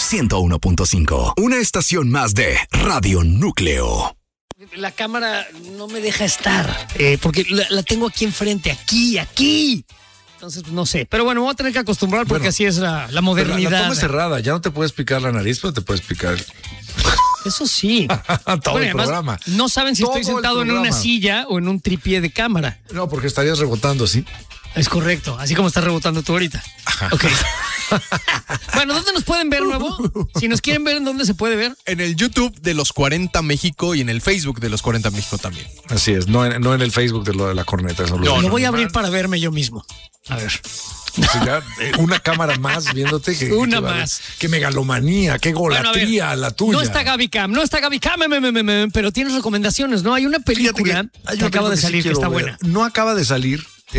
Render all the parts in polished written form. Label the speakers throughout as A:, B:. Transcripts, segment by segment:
A: 101.5. Una estación más de Radio Núcleo.
B: La cámara no me deja estar, porque la tengo aquí enfrente, aquí. Entonces, no sé. Pero bueno, me voy a tener que acostumbrar porque así es la modernidad.
C: La toma es cerrada, ya no te puedes picar la nariz, pero te puedes picar.
B: Eso sí.
C: Todo el programa.
B: No saben si estoy sentado en una silla o en un tripié de cámara.
C: No, porque estarías rebotando, ¿sí?
B: Es correcto, así como estás rebotando tú ahorita. Ok. Bueno, ¿dónde nos pueden ver, Nuevo? Si nos quieren ver, ¿en dónde se puede ver?
D: En el YouTube de Los 40 México y en el Facebook de Los 40 México también.
C: Así es, no en el Facebook de lo de la corneta. Eso
B: lo voy a abrir para verme yo mismo. A ver.
C: O sea, una cámara más viéndote.
B: Una más.
C: Qué megalomanía, qué golatría la tuya.
B: No está Gaby Cam, pero tienes recomendaciones, ¿no? Hay una película que acaba de salir que está buena.
C: No acaba de salir,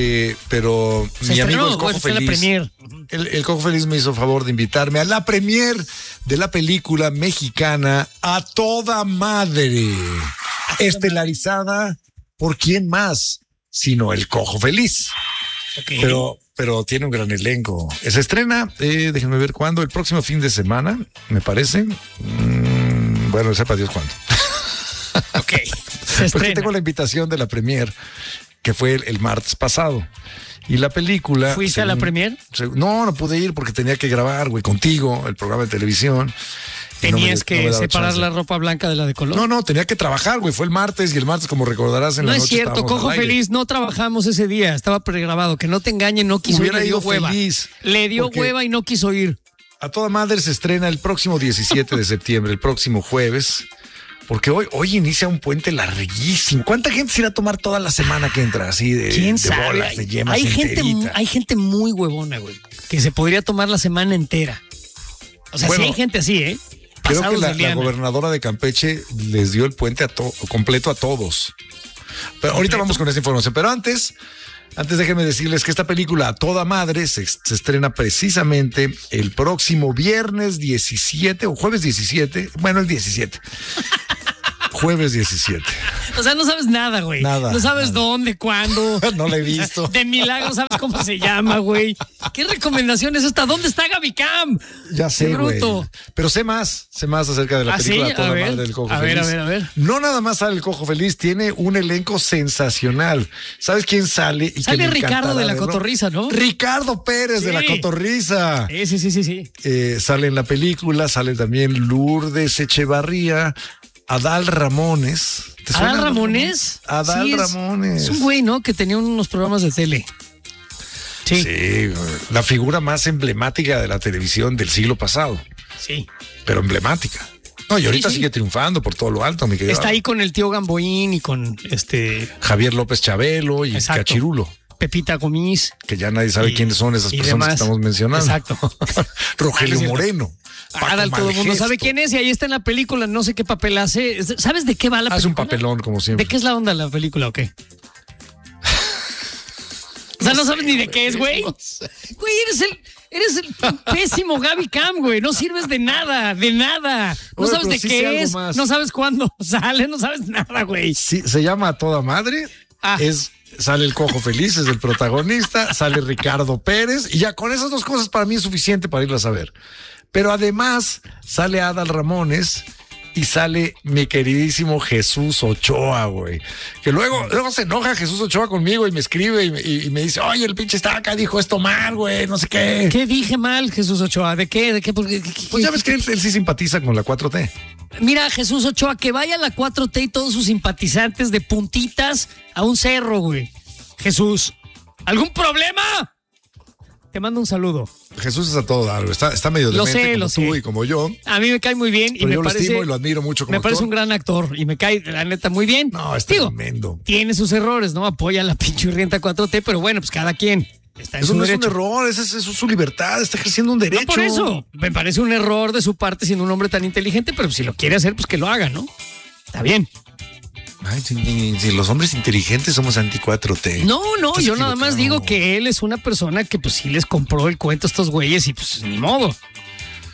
C: pero mi amigo el Cojo Feliz. El Cojo Feliz me hizo favor de invitarme a la premier de la película mexicana A Toda Madre, estelarizada por quién más sino el Cojo Feliz. Okay. Pero tiene un gran elenco. Se estrena, déjenme ver cuándo, el próximo fin de semana, me parece. Bueno, sepa Dios cuándo.
B: Ok.
C: Porque tengo la invitación de la premier, que fue el martes pasado. Y la película...
B: ¿Fuiste a la premier?
C: No pude ir porque tenía que grabar, güey, contigo, el programa de televisión.
B: ¿Tenías que separar la ropa blanca de la de color?
C: No, tenía que trabajar, güey. Fue el martes y el martes, como recordarás, en la noche.
B: No es cierto, Cojo Feliz, no trabajamos ese día. Estaba pregrabado. Que no te engañen, no quiso ir. Le dio hueva. Le dio hueva y no quiso ir.
C: A Toda Madre se estrena el próximo 17 de septiembre, el próximo jueves. Porque hoy inicia un puente larguísimo. ¿Cuánta gente se irá a tomar toda la semana que entra así de bolas, de yemas
B: hay gente muy huevona, güey, que se podría tomar la semana entera. O sea, sí hay gente así, ¿eh?
C: Creo que la gobernadora de Campeche les dio el puente completo a todos. Pero ahorita vamos con esa información. Pero antes déjenme decirles que esta película A Toda Madre se estrena precisamente el próximo viernes 17 o jueves 17. Bueno, el 17. Jueves 17.
B: O sea, no sabes nada, güey.
C: Nada.
B: No sabes dónde, cuándo.
C: No la he visto.
B: De milagro sabes cómo se llama, güey. ¿Qué recomendación es esta? ¿Dónde está Gaby Cam?
C: Ya sé, güey. Pero sé más acerca de la película
B: ¿sí?
C: A Toda Madre del Cojo Feliz.
B: A ver.
C: No nada más sale el Cojo Feliz, tiene un elenco sensacional. ¿Sabes quién sale?
B: Sale Ricardo de la Cotorriza, ¿no?
C: Ricardo Pérez de la Cotorriza.
B: Sí.
C: Sale en la película, sale también Lourdes Echevarría, Adal Ramones.
B: ¿Adal Ramones?
C: Adal Ramones.
B: Es un güey, ¿no? Que tenía unos programas de tele.
C: Sí, la figura más emblemática de la televisión del siglo pasado.
B: Sí.
C: Pero emblemática. No, y ahorita sigue triunfando por todo lo alto, mi querido.
B: Está ahí con el tío Gamboín y con
C: Javier López Chabelo y Cachirulo.
B: Pepita Gomis.
C: Que ya nadie sabe quiénes son esas personas que estamos mencionando.
B: Exacto.
C: Rogelio Moreno.
B: Adal, todo el mundo sabe quién es y ahí está en la película, no sé qué papel hace. ¿Sabes de qué va la película?
C: Hace un papelón, como siempre.
B: ¿De qué es la onda la película o qué? O sea, no sabes ni de qué es, güey. Güey, eres el pésimo Gaby Cam, güey. No sirves de nada. No sabes de qué es, no sabes cuándo sale, no sabes nada, güey.
C: Sí, se llama A Toda Madre. Sale el Cojo Feliz, es el protagonista, sale Ricardo Pérez y ya con esas dos cosas para mí es suficiente para irlas a ver. Pero además sale Adal Ramones y sale mi queridísimo Jesús Ochoa, güey. Que luego se enoja Jesús Ochoa conmigo y me escribe y me dice, oye, el pinche Estaca dijo esto mal, güey, no sé qué.
B: ¿Qué dije mal, Jesús Ochoa? ¿De qué?
C: Pues ya ves que él sí simpatiza con la 4T.
B: Mira, Jesús Ochoa, que vaya a la 4T y todos sus simpatizantes de puntitas a un cerro, güey. Jesús, ¿algún problema? Te mando un saludo.
C: Jesús es a todo dar, está medio demente como tú y como yo.
B: A mí me cae muy bien.
C: Pero
B: y
C: yo
B: lo
C: estimo y lo admiro mucho como
B: me parece un gran actor y me cae, la neta, muy bien.
C: No, está tremendo.
B: Tiene sus errores, ¿no? Apoya la pinche rienta 4T, pero bueno, pues cada quien.
C: Eso no es un error, eso es su libertad, está ejerciendo un derecho.
B: No, por eso, me parece un error de su parte siendo un hombre tan inteligente, pero si lo quiere hacer, pues que lo haga, ¿no? Está bien.
C: Ay, si los hombres inteligentes somos anti-4T.
B: No, yo nada más digo que él es una persona que pues sí les compró el cuento a estos güeyes y pues ni modo.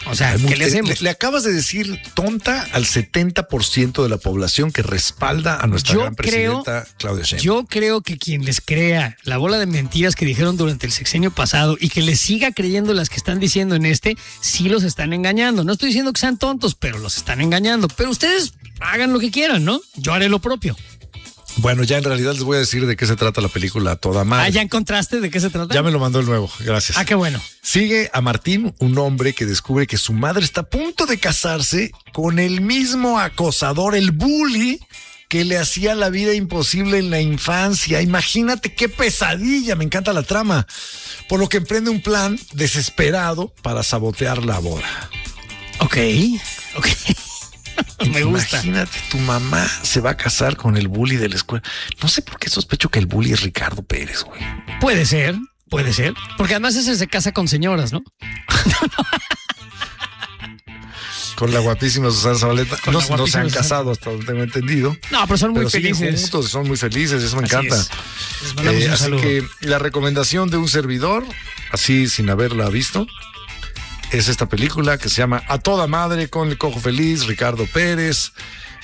B: O sea, ¿qué le hacemos?
C: Le acabas de decir tonta al 70% de la población que respalda a nuestra gran presidenta Claudia Sheinbaum.
B: Yo creo que quien les crea la bola de mentiras que dijeron durante el sexenio pasado y que les siga creyendo las que están diciendo en sí los están engañando. No estoy diciendo que sean tontos, pero los están engañando. Pero ustedes hagan lo que quieran, ¿no? Yo haré lo propio.
C: Bueno, ya en realidad les voy a decir de qué se trata la película a toda madre.
B: ¿Ya encontraste de qué se trata?
C: Ya me lo mandó el nuevo, gracias.
B: Qué bueno.
C: Sigue a Martín, un hombre que descubre que su madre está a punto de casarse con el mismo acosador, el bully, que le hacía la vida imposible en la infancia. Imagínate qué pesadilla, me encanta la trama. Por lo que emprende un plan desesperado para sabotear la boda.
B: Ok. Me gusta.
C: Imagínate, tu mamá se va a casar con el bully de la escuela. No sé por qué sospecho que el bully es Ricardo Pérez, güey.
B: Puede ser. Porque además ese se casa con señoras, ¿no?
C: Con la guapísima Susana Zabaleta. No se han casado hasta donde tengo entendido.
B: No, pero son muy felices.
C: Siguen juntos, son muy felices, eso me encanta.
B: Así
C: que la recomendación de un servidor, así sin haberla visto, es esta película que se llama A Toda Madre, con el Cojo Feliz, Ricardo Pérez,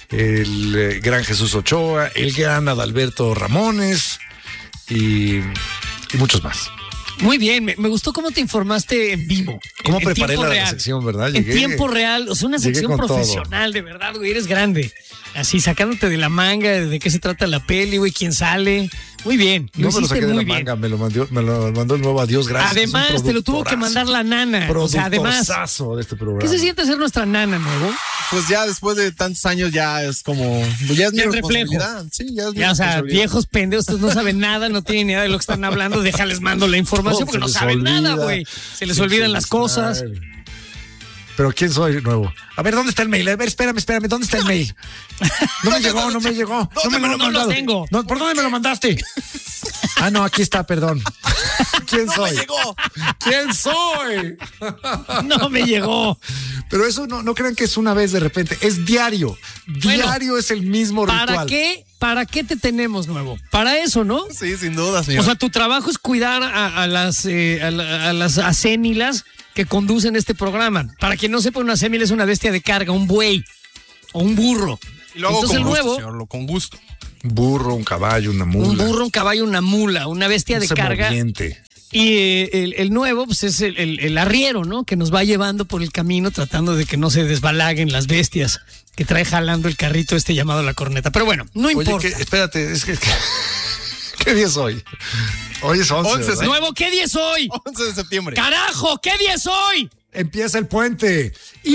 C: el gran Jesús Ochoa, el gran Adalberto Ramones y muchos más.
B: Muy bien, me gustó cómo te informaste en vivo.
C: Cómo preparé la sección, ¿verdad?
B: En tiempo real, o sea, una sección profesional, de verdad, güey, eres grande. Así, sacándote de la manga de qué se trata la peli, güey, quién sale. Muy bien,
C: no me lo saqué de la manga, me lo mandó el nuevo Adiós, gracias.
B: Además, te lo tuvo que mandar la nana. O sea, además,
C: de este programa.
B: ¿Qué se siente ser nuestra nana, nuevo?
D: Pues ya después de tantos años ya es como, ya es mi responsabilidad. Sí, ya es mi responsabilidad.
B: O sea, viejos pendejos, ustedes no saben nada, no tienen ni idea de lo que están hablando, déjales mando la información porque no saben nada, güey. Se les olvidan las cosas.
C: Pero ¿quién soy, nuevo? A ver, ¿dónde está el mail? A ver, espérame, ¿dónde está el mail? No me llegó.
B: No lo tengo.
C: ¿Por dónde me lo mandaste? No, aquí está, perdón. ¿Quién soy?
D: No me llegó.
C: ¿Quién soy?
B: No me llegó.
C: Pero eso no crean que es una vez de repente, es diario. Diario es el mismo ritual.
B: ¿Para qué te tenemos, nuevo? Para eso, ¿no?
D: Sí, sin duda, señor.
B: O sea, tu trabajo es cuidar a las acémilas que conducen este programa. Para quien no sepa, una acémila es una bestia de carga, un buey o un burro.
D: Y luego entonces, con gusto, señor, con gusto.
C: Un burro, un caballo, una mula.
B: Un burro, un caballo, una mula, una bestia de carga.
C: Moviente.
B: Y el nuevo, pues es el arriero, ¿no? Que nos va llevando por el camino tratando de que no se desbalaguen las bestias que trae jalando el carrito llamado la corneta. Pero bueno, no importa.
C: Espérate, es que ¿qué día es hoy? Hoy es 11.
B: Nuevo, ¿qué día es hoy?
D: 11 de septiembre.
B: ¡Carajo! ¿Qué día es hoy?
C: Empieza el puente. Y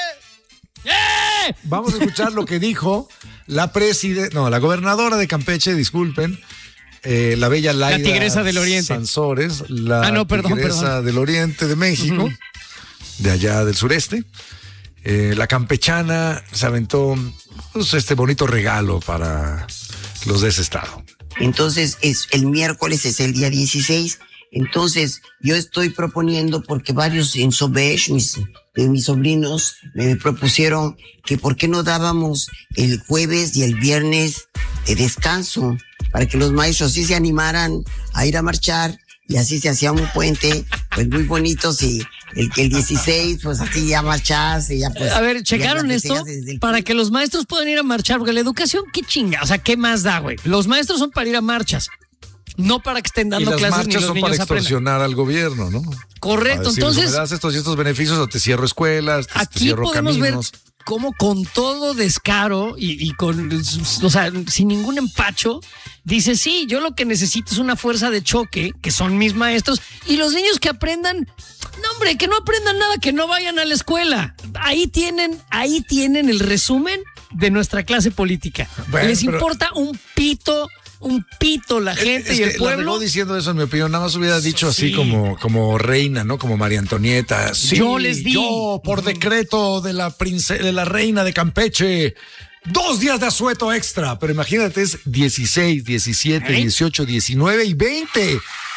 C: vamos a escuchar lo que dijo la gobernadora de Campeche, disculpen, la bella Laida,
B: la tigresa del Oriente
C: Sansores, tigresa del Oriente de México, de allá del sureste. La campechana se aventó este bonito regalo para los de ese estado.
E: Entonces, el miércoles es el día 16. Entonces, yo estoy proponiendo, porque varios en Sobesh, mis sobrinos, me propusieron que por qué no dábamos el jueves y el viernes de descanso, para que los maestros sí se animaran a ir a marchar, y así se hacía un puente, pues muy bonito, y el 16, pues así ya marcharse, ya pues.
B: A ver, ¿checaron esto? Para que los maestros puedan ir a marchar, porque la educación, qué chinga, o sea, ¿qué más da, güey? Los maestros son para ir a marchas, no para que estén dando clases ni los niños aprendan. Y las marchas son para
C: extorsionar al gobierno, ¿no?
B: Correcto, entonces.
C: Me das estos y estos beneficios o te cierro escuelas, te cierro caminos. Aquí podemos ver
B: cómo con todo descaro y con, o sea, sin ningún empacho, dice, sí, yo lo que necesito es una fuerza de choque, que son mis maestros, y los niños que aprendan, no hombre, que no aprendan nada, que no vayan a la escuela. Ahí tienen el resumen de nuestra clase política. Bueno, les importa un pito la gente y el pueblo.
C: La dejó diciendo eso, en mi opinión. Nada más hubiera dicho así como reina, ¿no? Como María Antonieta. Sí, yo por decreto de la reina de Campeche, 2 días de asueto extra. Pero imagínate, es 16, 17, 18, 19 y 20.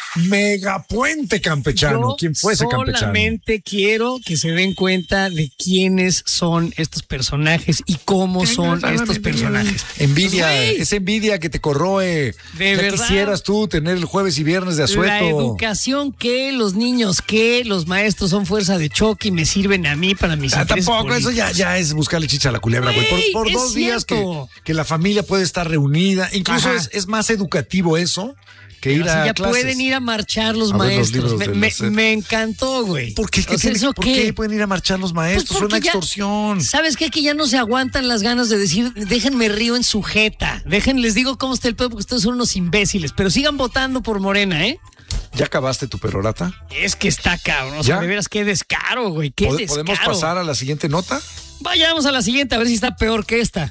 C: megapuente campechano. ¿Quién fue ese campechano?
B: Solamente quiero que se den cuenta de quiénes son estos personajes y cómo son estos personajes.
C: Envidia, pues, esa envidia que te corroe.
B: De
C: ya
B: verdad.
C: Quisieras tú tener el jueves y viernes de asueto.
B: La educación que los niños, que los maestros son fuerza de choque y me sirven a mí para mis intereses
C: tampoco,
B: políticos.
C: eso ya es buscarle chicha a la culebra, güey. Por 2 días que la familia puede estar reunida. Incluso es más educativo eso que ir a clases.
B: Pueden ir a marchar los maestros. Me encantó, güey.
C: ¿Por qué? ¿Por qué pueden ir a marchar los maestros?
B: Pues
C: una extorsión.
B: ¿Sabes qué? Que ya no se aguantan las ganas de decir, déjenme río en su jeta. Les digo cómo está el pedo porque ustedes son unos imbéciles. Pero sigan votando por Morena, ¿eh?
C: ¿Ya acabaste tu perorata?
B: Es que está cabrón. O sea, de veras, qué descaro, güey. Qué descaro.
C: ¿Podemos pasar a la siguiente nota?
B: Vayamos a la siguiente, a ver si está peor que esta.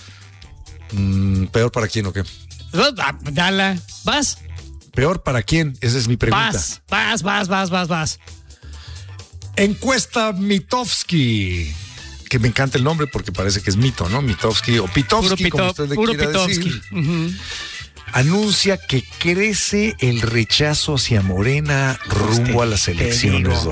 C: ¿Peor para quién o qué?
B: Dala. ¿Vas?
C: ¿Peor para quién? Esa es mi pregunta.
B: Vas.
C: Encuesta Mitofsky. Que me encanta el nombre porque parece que es mito, ¿no? Mitofsky o Pitofsky, como usted le quiera decir. Anuncia que crece el rechazo hacia Morena rumbo a las elecciones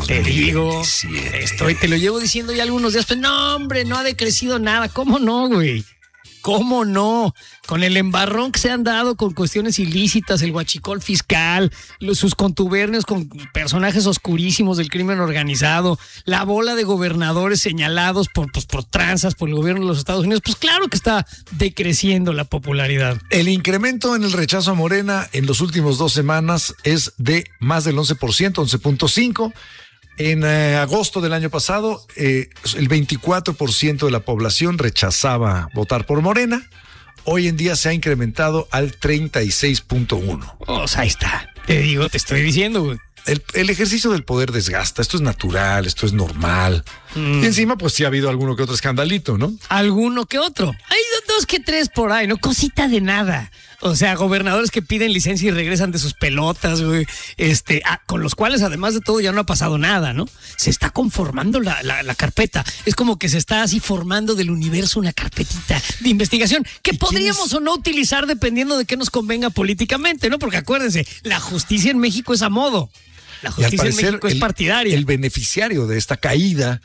C: 2027.
B: Te lo llevo diciendo ya algunos días, pero no, hombre, no ha decrecido nada. ¿Cómo no, güey? ¿Cómo no? Con el embarrón que se han dado con cuestiones ilícitas, el huachicol fiscal, sus contubernios con personajes oscurísimos del crimen organizado, la bola de gobernadores señalados por tranzas por el gobierno de los Estados Unidos, pues claro que está decreciendo la popularidad.
C: El incremento en el rechazo a Morena en los últimos 2 semanas es de más del 11%, 11.5%. En agosto del año pasado, el 24% de la población rechazaba votar por Morena. Hoy en día se ha incrementado al 36.1%.
B: O sea, ahí está. Te estoy diciendo, güey.
C: El ejercicio del poder desgasta. Esto es natural, esto es normal. Y encima, pues sí ha habido alguno que otro escandalito, ¿no?
B: Alguno que otro. Hay 2 que 3 por ahí, no cosita de nada. O sea, gobernadores que piden licencia y regresan de sus pelotas, güey. Con los cuales, además de todo, ya no ha pasado nada, ¿no? Se está conformando la carpeta. Es como que se está así formando del universo una carpetita de investigación que podríamos o no utilizar dependiendo de qué nos convenga políticamente, ¿no? Porque acuérdense, la justicia en México es a modo. La justicia en México es partidaria.
C: El beneficiario de esta caída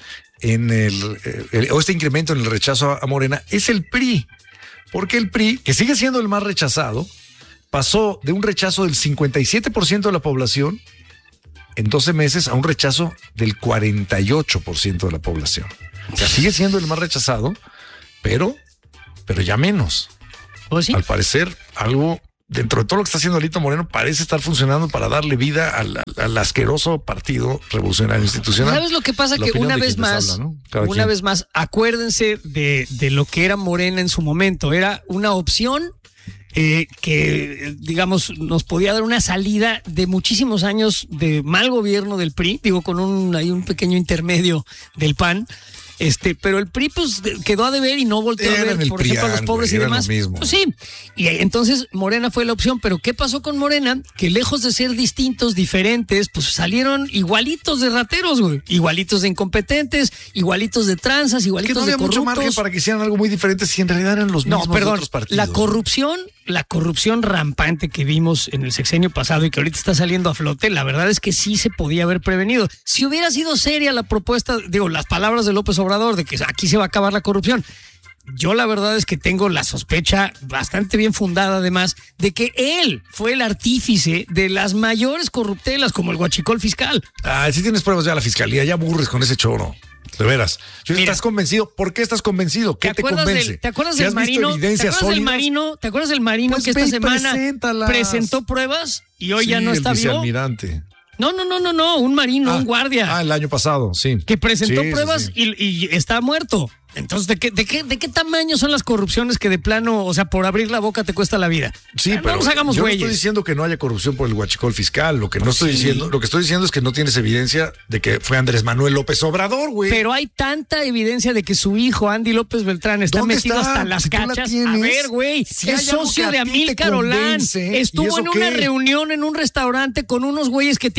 C: o este incremento en el rechazo a Morena es el PRI. Porque el PRI, que sigue siendo el más rechazado, pasó de un rechazo del 57% de la población en 12 meses a un rechazo del 48% de la población. O sea, sigue siendo el más rechazado, pero ya menos.
B: ¿Oh, sí?
C: Al parecer, algo dentro de todo lo que está haciendo Alito Moreno parece estar funcionando para darle vida al asqueroso Partido Revolucionario Institucional.
B: ¿Sabes lo que pasa? Que una vez más, vez más, acuérdense de lo que era Morena en su momento. Era una opción que, digamos, nos podía dar una salida de muchísimos años de mal gobierno del PRI, con un pequeño intermedio del PAN. Pero el PRI pues quedó a deber y no volteó a ver, por ejemplo, a los pobres y demás. Pues sí, y entonces Morena fue la opción, pero ¿qué pasó con Morena? Que lejos de ser distintos, diferentes, pues salieron igualitos de rateros, güey, igualitos de incompetentes, igualitos de tranzas, igualitos de corruptos.
C: Que no había mucho margen para que hicieran algo muy diferente si en realidad eran los mismos de otros partidos.
B: La corrupción rampante que vimos en el sexenio pasado y que ahorita está saliendo a flote, la verdad es que sí se podía haber prevenido. Si hubiera sido seria la propuesta, las palabras de López Obrador de que aquí se va a acabar la corrupción, yo la verdad es que tengo la sospecha bastante bien fundada además de que él fue el artífice de las mayores corruptelas como el huachicol fiscal.
C: Si tienes pruebas ya a la fiscalía, ya aburres con ese choro. De veras. ¿Estás convencido? ¿Por qué estás convencido? ¿Qué te convence?
B: ¿Te acuerdas del Marino? ¿Te acuerdas del Marino pues que esta semana presentó pruebas y hoy ya no está vivo?
C: Vicealmirante.
B: No, un marino, un guardia.
C: El año pasado, sí.
B: Que presentó pruebas y está muerto. Entonces, ¿de qué tamaño son las corrupciones que de plano, o sea, por abrir la boca te cuesta la vida?
C: Sí, pero
B: nos hagamos
C: yo
B: güeyes.
C: No estoy diciendo que no haya corrupción por el huachicol fiscal. Lo que estoy diciendo es que no tienes evidencia de que fue Andrés Manuel López Obrador, güey.
B: Pero hay tanta evidencia de que su hijo, Andy López Beltrán, está metido hasta las cachas. A ver, güey, es socio de Amílcar Olán. Estuvo en una reunión en un restaurante con unos güeyes que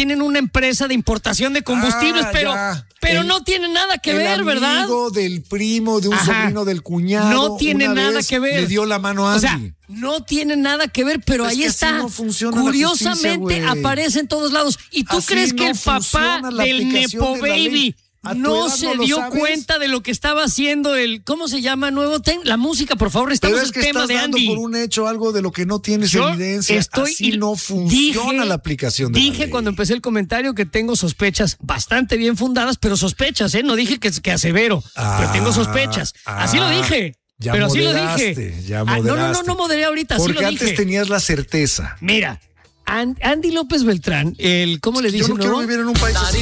B: tienen una empresa de importación de combustibles, pero no tiene nada que ver, ¿verdad?
C: El amigo del primo, de un sobrino del cuñado.
B: No tiene nada que ver.
C: Le dio la mano a Andy.
B: O sea, no tiene nada que ver, pero ahí está.
C: No funciona.
B: Curiosamente aparece en todos lados. ¿Y tú crees que el papá del Nepo Baby no se dio cuenta de lo que estaba haciendo ¿cómo se llama? La música, por favor, estamos
C: el tema de Andy. Por un hecho algo de lo que no tienes evidencia. Así no funciona la aplicación de la ley.
B: Dije cuando empecé el comentario que tengo sospechas bastante bien fundadas, pero sospechas, no dije que asevero, pero tengo sospechas. Así lo dije. Pero así lo dije.
C: Ya moderaste.
B: No moderé ahorita, así lo dije.
C: Porque antes tenías la certeza.
B: Mira, Andy López Beltrán, ¿cómo le dicen?
C: Yo no quiero vivir en un país así.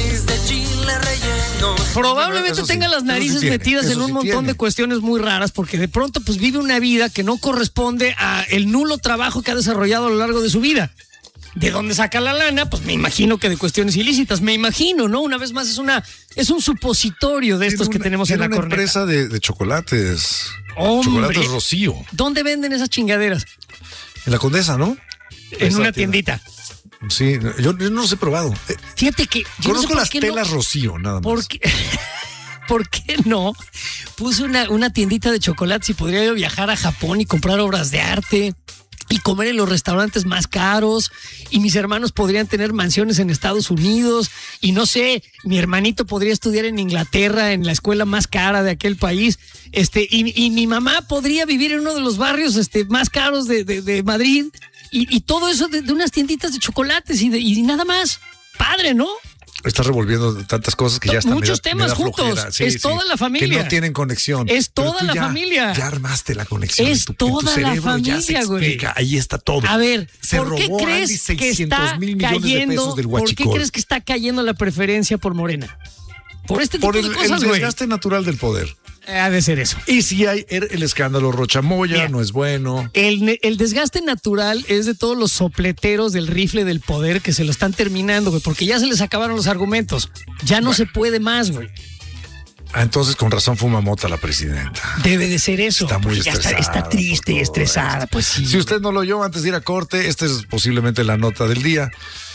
B: Probablemente tenga las narices metidas en un montón de cuestiones muy raras, porque de pronto pues vive una vida que no corresponde a el nulo trabajo que ha desarrollado a lo largo de su vida. ¿De dónde saca la lana? Pues me imagino que de cuestiones ilícitas, me imagino, ¿no? Una vez más es un supositorio de estos que tenemos en la corneta.
C: Una empresa de chocolates.
B: Chocolates
C: Rocío.
B: ¿Dónde venden esas chingaderas?
C: En la Condesa, ¿no?
B: En una tiendita.
C: Sí, yo no los he probado.
B: Fíjate que yo
C: conozco las telas Rocío, nada más.
B: ¿Por qué no? Puse una tiendita de chocolates y podría yo viajar a Japón y comprar obras de arte y comer en los restaurantes más caros, y mis hermanos podrían tener mansiones en Estados Unidos, y no sé, mi hermanito podría estudiar en Inglaterra en la escuela más cara de aquel país, y mi mamá podría vivir en uno de los barrios más caros de Madrid, y todo eso de unas tienditas de chocolates y nada más. Padre, ¿no?
C: Estás revolviendo tantas cosas que ya están.
B: Muchos temas juntos. Sí, es toda la familia.
C: Que no tienen conexión.
B: Es toda la familia.
C: Ya armaste la conexión.
B: Es toda la familia,
C: ya se explica.
B: Güey.
C: Ahí está todo.
B: A ver,
C: ¿por qué crees que está cayendo?
B: ¿Por qué crees que está cayendo la preferencia por Morena? Por este tipo de cosas,
C: el desgaste natural del poder.
B: Ha de ser eso.
C: Y si hay el escándalo Rochamoya, no es bueno.
B: El desgaste natural es de todos los sopleteros del rifle del poder que se lo están terminando, güey, porque ya se les acabaron los argumentos. Ya no se puede más, güey.
C: Entonces, con razón fuma mota la presidenta.
B: Debe de ser eso.
C: Está muy estresada.
B: Está triste y estresada, pues sí.
C: Si usted no lo oyó antes de ir a corte, esta es posiblemente la nota del día.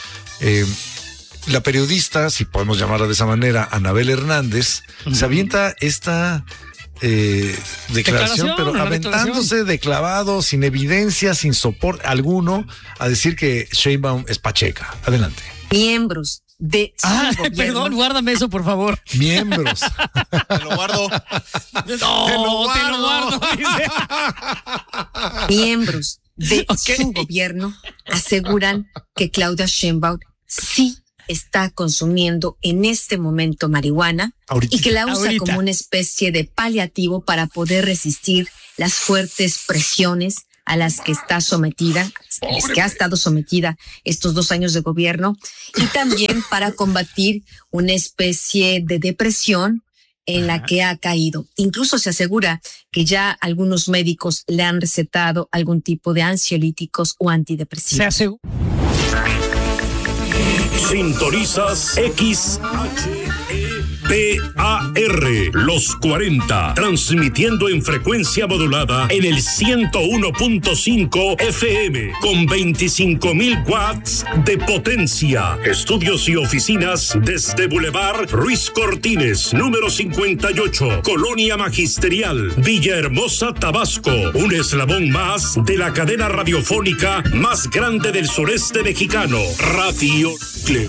C: La periodista, si podemos llamarla de esa manera, Anabel Hernández, se avienta esta declaración, pero aventándose de clavado, sin evidencia, sin soporte alguno, a decir que Sheinbaum es pacheca. Adelante.
F: Miembros de
B: perdón, guárdame eso, por favor.
C: Miembros.
D: Te lo guardo.
B: Te lo guardo.
F: Miembros de su gobierno aseguran que Claudia Sheinbaum sí está consumiendo en este momento marihuana y que la usa como una especie de paliativo para poder resistir las fuertes presiones a las que está sometida, a las que ha estado sometida estos 2 años de gobierno, y también para combatir una especie de depresión en la que ha caído. Incluso se asegura que ya algunos médicos le han recetado algún tipo de ansiolíticos o antidepresivos.
B: Se asegura.
G: Sintonizas XHEPAR, los 40, transmitiendo en frecuencia modulada en el 101.5 FM, con 25,000 watts de potencia. Estudios y oficinas desde Boulevard Ruiz Cortines, número 58, Colonia Magisterial, Villahermosa, Tabasco. Un eslabón más de la cadena radiofónica más grande del sureste mexicano, Radio Núcleo.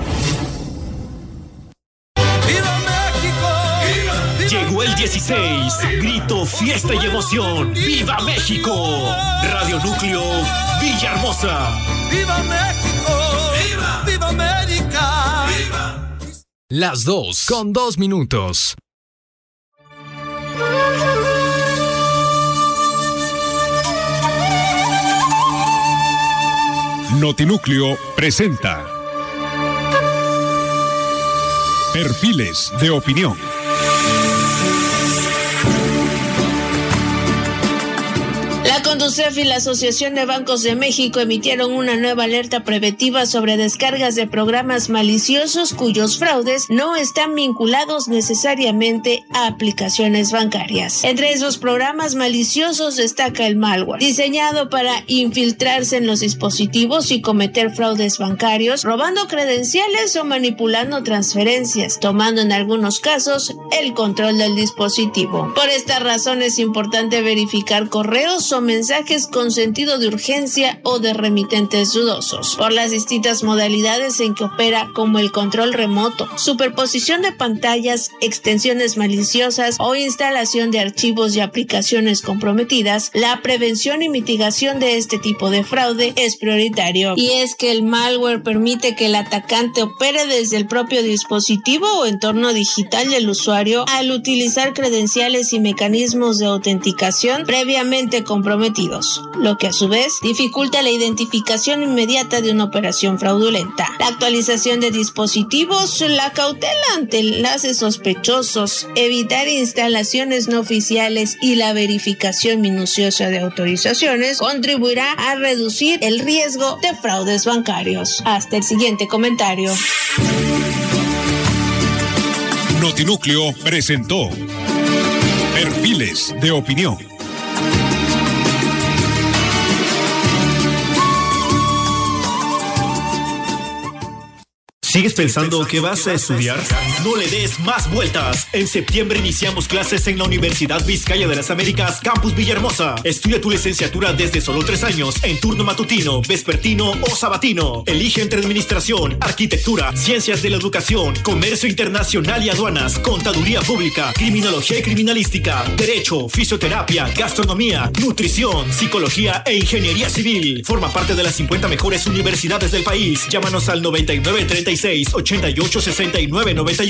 H: ¡Viva México!
G: Llegó el 16, grito, fiesta y emoción. ¡Viva México! Radio Núcleo, Villahermosa.
H: ¡Viva México! ¡Viva! ¡Viva América! ¡Viva!
I: Las 2:02 minutos.
J: Notinúcleo presenta Perfiles de
K: La Conducef y la Asociación de Bancos de México emitieron una nueva alerta preventiva sobre descargas de programas maliciosos cuyos fraudes no están vinculados necesariamente a aplicaciones bancarias. Entre esos programas maliciosos destaca el malware, diseñado para infiltrarse en los dispositivos y cometer fraudes bancarios, robando credenciales o manipulando transferencias, tomando en algunos casos el control del dispositivo. Por esta razón es importante verificar correos o mensajes con sentido de urgencia o de remitentes dudosos, por las distintas modalidades en que opera, como el control remoto, superposición de pantallas, extensiones maliciosas o instalación de archivos y aplicaciones comprometidas. La prevención y mitigación de este tipo de fraude es prioritario. Y es que el malware permite que el atacante opere desde el propio dispositivo o entorno digital del usuario al utilizar credenciales y mecanismos de autenticación previamente comprometidos, lo que a su vez dificulta la identificación inmediata de una operación fraudulenta. La actualización de dispositivos, la cautela ante enlaces sospechosos, evitar instalaciones no oficiales y la verificación minuciosa de autorizaciones contribuirá a reducir el riesgo de fraudes bancarios. Hasta el siguiente comentario.
J: Notinúcleo presentó Perfiles de Opinión.
L: ¿Sigues pensando que vas a estudiar? No le des más vueltas. En septiembre iniciamos clases en la Universidad Vizcaya de las Américas, Campus Villahermosa. Estudia tu licenciatura desde solo 3 años en turno matutino, vespertino o sabatino. Elige entre administración, arquitectura, ciencias de la educación, comercio internacional y aduanas, contaduría pública, criminología y criminalística, derecho, fisioterapia, gastronomía, nutrición, psicología e ingeniería civil. Forma parte de las 50 mejores universidades del país. Llámanos al 9936 88 69 91.